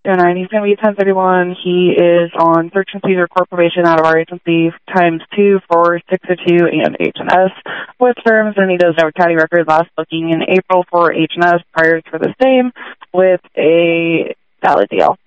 09. He's going to be 1031. He is on search and seizure court probation out of our agency ×2 for 602 and H&S with terms, and he does have a county record last booking in April for H&S prior to the same with a valid deal.